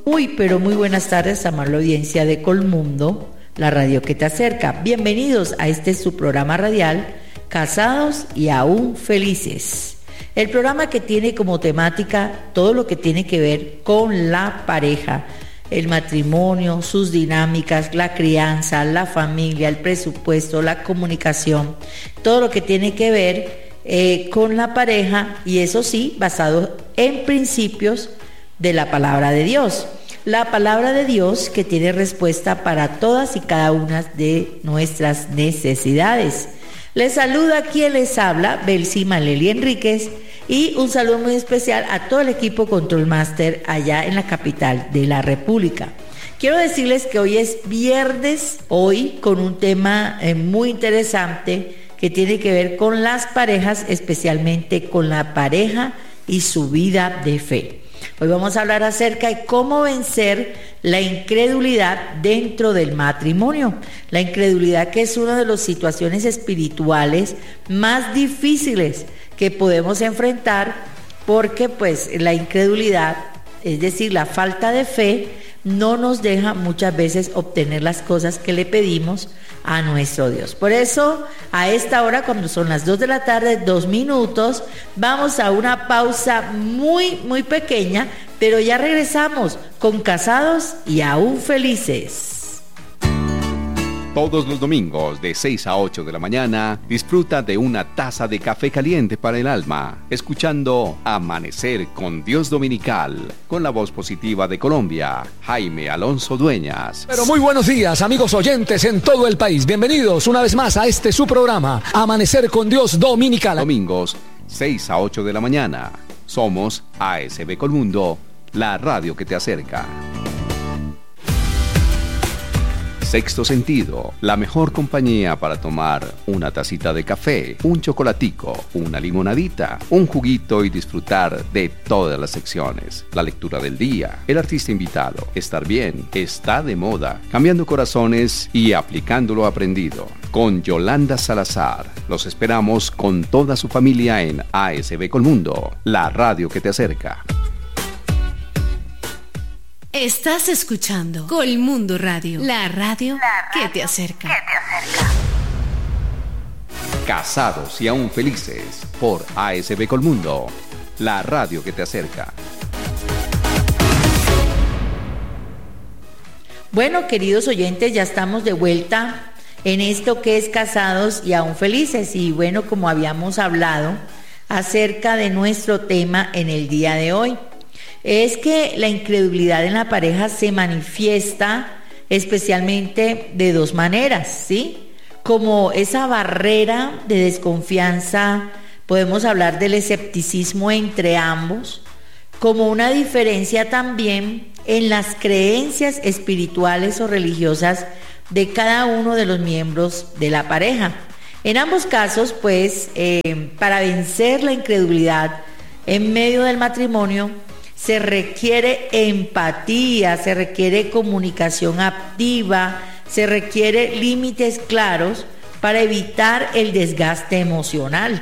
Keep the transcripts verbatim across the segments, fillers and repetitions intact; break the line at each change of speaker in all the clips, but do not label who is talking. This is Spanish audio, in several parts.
Muy, pero muy buenas tardes, amable audiencia de Colmundo, la radio que te acerca. Bienvenidos a este su programa radial, Casados y aún felices. El programa que tiene como temática todo lo que tiene que ver con la pareja, el matrimonio, sus dinámicas, la crianza, la familia, el presupuesto, la comunicación, todo lo que tiene que ver eh, con la pareja, y eso sí, basado en principios de la palabra de Dios. La palabra de Dios que tiene respuesta para todas y cada una de nuestras necesidades. Les saluda quien les habla, Belsi Maleli Enríquez, y un saludo muy especial a todo el equipo Control Master allá en la capital de la República. Quiero decirles que hoy es viernes, hoy con un tema eh, muy interesante que tiene que ver con las parejas, especialmente con la pareja y su vida de fe. Hoy vamos a hablar acerca de cómo vencer la incredulidad dentro del matrimonio. La incredulidad, que es una de las situaciones espirituales más difíciles que podemos enfrentar, porque pues la incredulidad, es decir, la falta de fe, no nos deja muchas veces obtener las cosas que le pedimos a nuestro Dios. Por eso, a esta hora, cuando son las dos de la tarde, dos minutos, vamos a una pausa muy, muy pequeña, pero ya regresamos con Casados y aún felices.
Todos los domingos de seis a ocho de la mañana, disfruta de una taza de café caliente para el alma, escuchando Amanecer con Dios Dominical, con la voz positiva de Colombia, Jaime Alonso Dueñas.
Pero muy buenos días, amigos oyentes en todo el país. Bienvenidos una vez más a este su programa, Amanecer con Dios Dominical.
Domingos, seis a ocho de la mañana. Somos A S B Colmundo, la radio que te acerca. Sexto Sentido, la mejor compañía para tomar una tacita de café, un chocolatico, una limonadita, un juguito y disfrutar de todas las secciones. La lectura del día, el artista invitado, estar bien, está de moda, cambiando corazones y aplicando lo aprendido. Con Yolanda Salazar, los esperamos con toda su familia en A S B Colmundo, la radio que te acerca.
Estás escuchando Colmundo Radio, la radio, la radio que te acerca. Que te acerca.
Casados y aún felices por A S B Colmundo, la radio que te acerca.
Bueno, queridos oyentes, ya estamos de vuelta en esto que es Casados y aún felices. Y bueno, como habíamos hablado acerca de nuestro tema en el día de hoy, es que la incredulidad en la pareja se manifiesta especialmente de dos maneras, ¿sí? Como esa barrera de desconfianza, podemos hablar del escepticismo entre ambos, como una diferencia también en las creencias espirituales o religiosas de cada uno de los miembros de la pareja. En ambos casos, pues, eh, para vencer la incredulidad en medio del matrimonio, se requiere empatía, se requiere comunicación activa, se requiere límites claros para evitar el desgaste emocional.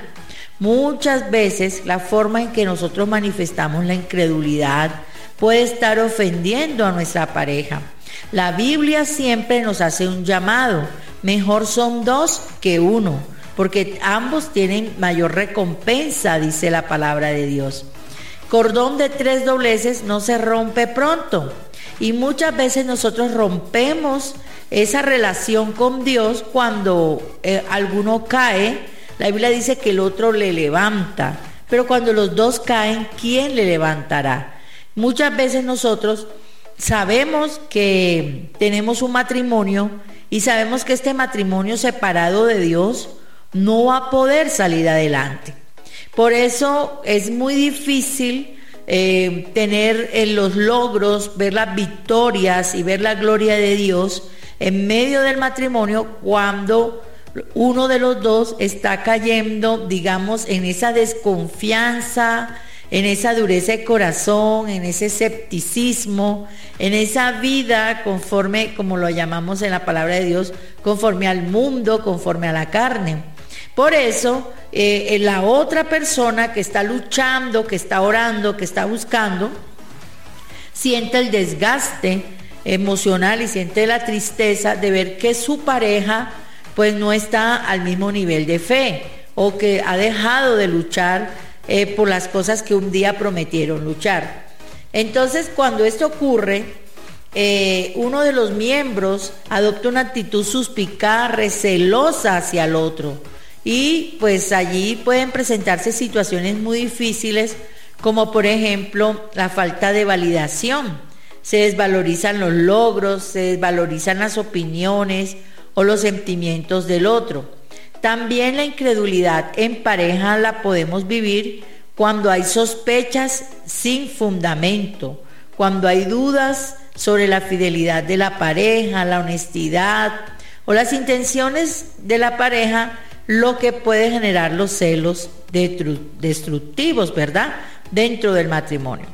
Muchas veces la forma en que nosotros manifestamos la incredulidad puede estar ofendiendo a nuestra pareja. La Biblia siempre nos hace un llamado: mejor son dos que uno, porque ambos tienen mayor recompensa, dice la palabra de Dios. Cordón de tres dobleces no se rompe pronto, y muchas veces nosotros rompemos esa relación con Dios cuando eh, alguno cae. La Biblia dice que el otro le levanta, pero cuando los dos caen, ¿quién le levantará? Muchas veces nosotros sabemos que tenemos un matrimonio y sabemos que este matrimonio separado de Dios no va a poder salir adelante. Por eso es muy difícil eh, tener en los logros, ver las victorias y ver la gloria de Dios en medio del matrimonio cuando uno de los dos está cayendo, digamos, en esa desconfianza, en esa dureza de corazón, en ese escepticismo, en esa vida conforme, como lo llamamos en la palabra de Dios, conforme al mundo, conforme a la carne. Por eso, eh, la otra persona que está luchando, que está orando, que está buscando, siente el desgaste emocional y siente la tristeza de ver que su pareja pues no está al mismo nivel de fe o que ha dejado de luchar eh, por las cosas que un día prometieron luchar. Entonces, cuando esto ocurre, eh, uno de los miembros adopta una actitud suspicaz, recelosa hacia el otro, y pues allí pueden presentarse situaciones muy difíciles, como por ejemplo la falta de validación. Se desvalorizan los logros, se desvalorizan las opiniones o los sentimientos del otro. También la incredulidad en pareja la podemos vivir cuando hay sospechas sin fundamento, cuando hay dudas sobre la fidelidad de la pareja, la honestidad o las intenciones de la pareja, lo que puede generar los celos destructivos, ¿verdad?, dentro del matrimonio.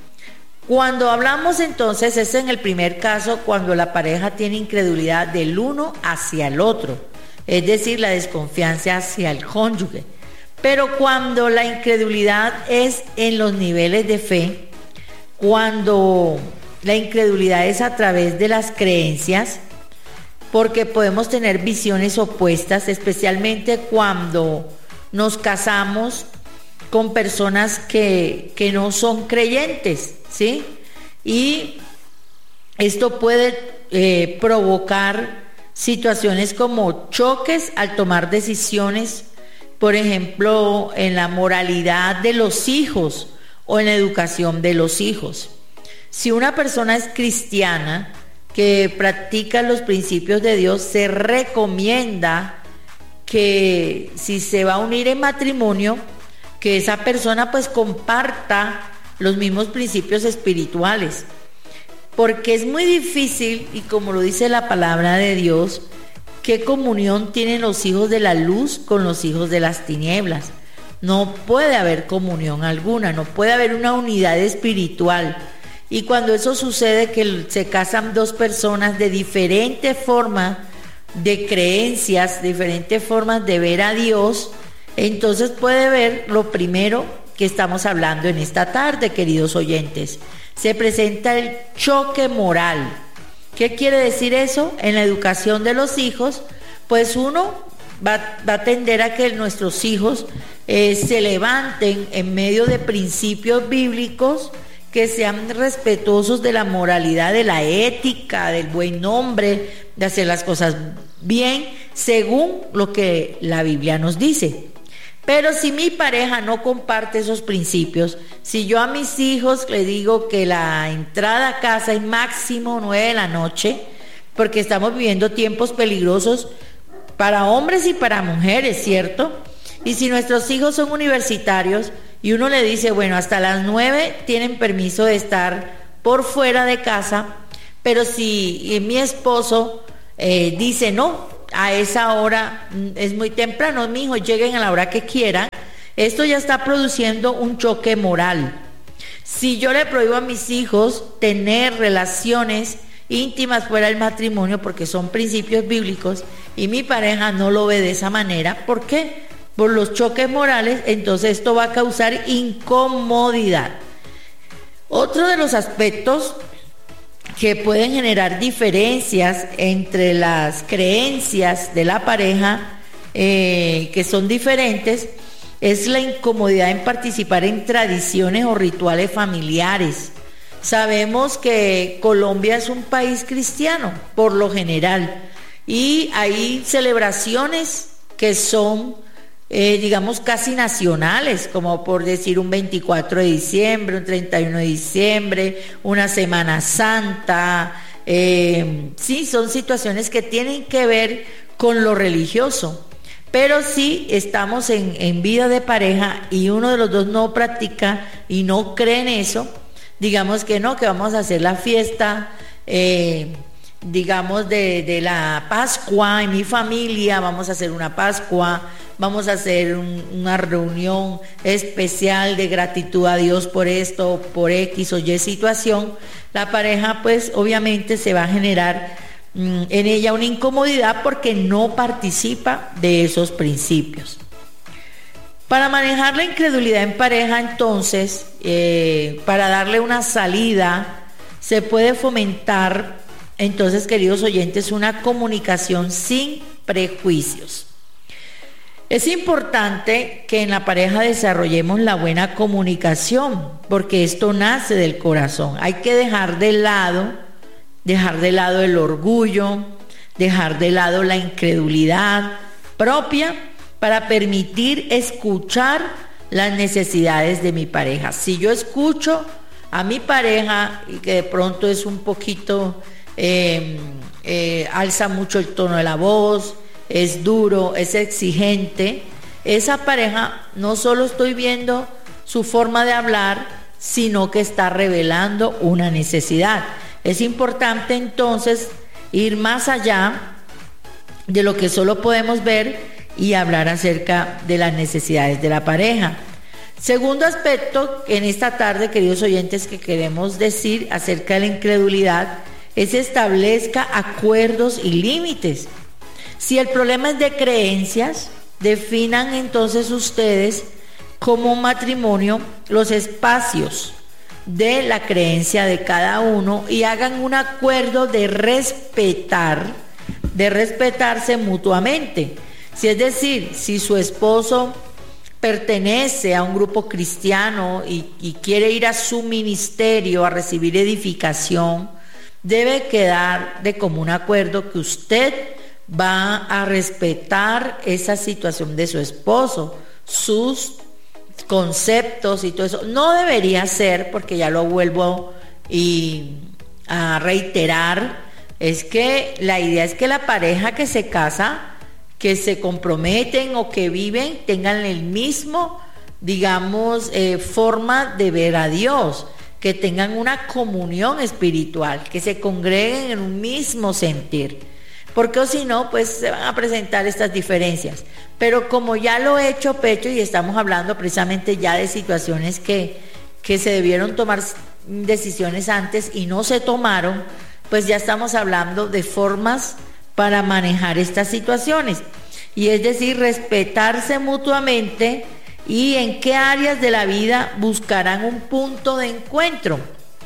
Cuando hablamos entonces, es en el primer caso cuando la pareja tiene incredulidad del uno hacia el otro, es decir, la desconfianza hacia el cónyuge. Pero cuando la incredulidad es en los niveles de fe, cuando la incredulidad es a través de las creencias, porque podemos tener visiones opuestas, especialmente cuando nos casamos con personas que, que no son creyentes, ¿sí? Y esto puede eh, provocar situaciones como choques al tomar decisiones, por ejemplo, en la moralidad de los hijos o en la educación de los hijos. Si una persona es cristiana que practica los principios de Dios, se recomienda que si se va a unir en matrimonio, que esa persona pues comparta los mismos principios espirituales, porque es muy difícil, y como lo dice la palabra de Dios, ¿qué comunión tienen los hijos de la luz con los hijos de las tinieblas? No puede haber comunión alguna, no puede haber una unidad espiritual. Y cuando eso sucede, que se casan dos personas de diferentes formas de creencias, diferentes formas de ver a Dios, entonces puede ver lo primero que estamos hablando en esta tarde, queridos oyentes. Se presenta el choque moral. ¿Qué quiere decir eso? En la educación de los hijos, pues uno va, va a tender a que nuestros hijos eh, se levanten en medio de principios bíblicos, que sean respetuosos de la moralidad, de la ética, del buen nombre, de hacer las cosas bien, según lo que la Biblia nos dice. Pero si mi pareja no comparte esos principios, si yo a mis hijos les digo que la entrada a casa es máximo nueve de la noche, porque estamos viviendo tiempos peligrosos para hombres y para mujeres, ¿cierto? Y si nuestros hijos son universitarios y uno le dice, bueno, hasta las nueve tienen permiso de estar por fuera de casa, pero si mi esposo eh, dice no, a esa hora es muy temprano, mijos, lleguen a la hora que quieran, esto ya está produciendo un choque moral. Si yo le prohíbo a mis hijos tener relaciones íntimas fuera del matrimonio, porque son principios bíblicos, y mi pareja no lo ve de esa manera, ¿por qué? Por los choques morales, entonces esto va a causar incomodidad. Otro de los aspectos que pueden generar diferencias entre las creencias de la pareja, eh, que son diferentes, es la incomodidad en participar en tradiciones o rituales familiares. Sabemos que Colombia es un país cristiano, por lo general, y hay celebraciones que son Eh, digamos casi nacionales, como por decir un veinticuatro de diciembre, un treinta y uno de diciembre, una Semana Santa. Eh, sí, son situaciones que tienen que ver con lo religioso, pero si estamos en, en vida de pareja y uno de los dos no practica y no cree en eso, digamos que no, que vamos a hacer la fiesta eh, digamos de, de la Pascua en mi familia, vamos a hacer una Pascua, vamos a hacer un, una reunión especial de gratitud a Dios por esto, por X o Y situación. La pareja pues obviamente se va a generar mmm, en ella una incomodidad porque no participa de esos principios. Para manejar la incredulidad en pareja, entonces, eh, para darle una salida se puede fomentar, entonces, queridos oyentes, una comunicación sin prejuicios. Es importante que en la pareja desarrollemos la buena comunicación, porque esto nace del corazón. Hay que dejar de lado, dejar de lado el orgullo, dejar de lado la incredulidad propia para permitir escuchar las necesidades de mi pareja. Si yo escucho a mi pareja y que de pronto es un poquito, eh, eh, alza mucho el tono de la voz, es duro, es exigente, esa pareja no solo estoy viendo su forma de hablar, sino que está revelando una necesidad. Es importante entonces ir más allá de lo que solo podemos ver y hablar acerca de las necesidades de la pareja. Segundo aspecto en esta tarde, queridos oyentes, que queremos decir acerca de la incredulidad es establezca acuerdos y límites. Si el problema es de creencias, definan entonces ustedes como matrimonio los espacios de la creencia de cada uno y hagan un acuerdo de respetar, de respetarse mutuamente. Si es decir, si su esposo pertenece a un grupo cristiano y, y quiere ir a su ministerio a recibir edificación, debe quedar de común acuerdo que usted va a respetar esa situación de su esposo, sus conceptos y todo eso. No debería ser, porque ya lo vuelvo y a reiterar, es que la idea es que la pareja que se casa, que se comprometen o que viven, tengan el mismo, digamos, eh, forma de ver a Dios, que tengan una comunión espiritual, que se congreguen en un mismo sentir. Porque o si no, pues se van a presentar estas diferencias. Pero como ya lo he hecho pecho y estamos hablando precisamente ya de situaciones que, que se debieron tomar decisiones antes y no se tomaron, pues ya estamos hablando de formas para manejar estas situaciones. Y es decir, respetarse mutuamente y en qué áreas de la vida buscarán un punto de encuentro.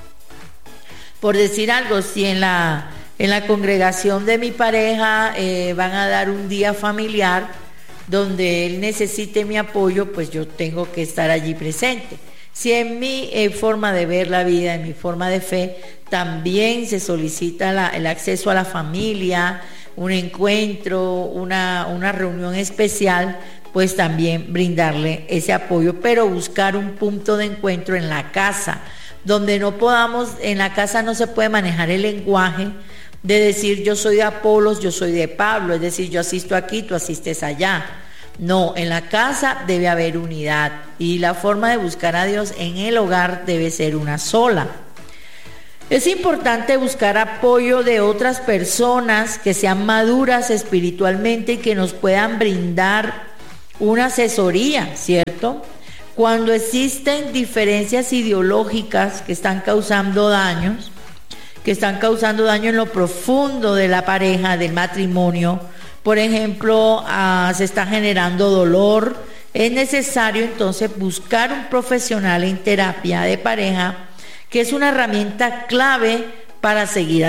Por decir algo, si en la... En la congregación de mi pareja eh, van a dar un día familiar donde él necesite mi apoyo, pues yo tengo que estar allí presente. Si en mi eh, forma de ver la vida, en mi forma de fe, también se solicita la, el acceso a la familia, un encuentro, una, una reunión especial, pues también brindarle ese apoyo, pero buscar un punto de encuentro en la casa, donde no podamos, en la casa no se puede manejar el lenguaje de decir yo soy de Apolos, yo soy de Pablo, es decir, yo asisto aquí, tú asistes allá. No, en la casa debe haber unidad y la forma de buscar a Dios en el hogar debe ser una sola. Es importante buscar apoyo de otras personas que sean maduras espiritualmente y que nos puedan brindar una asesoría, ¿cierto? Cuando existen diferencias ideológicas que están causando daños, que están causando daño en lo profundo de la pareja, del matrimonio, por ejemplo, ah, se está generando dolor, es necesario entonces buscar un profesional en terapia de pareja, que es una herramienta clave para seguir